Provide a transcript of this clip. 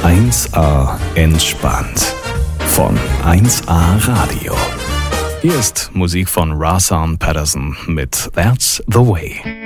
1A entspannt von 1A Radio. Hier ist Musik von Rahsaan Patterson mit That's the Way.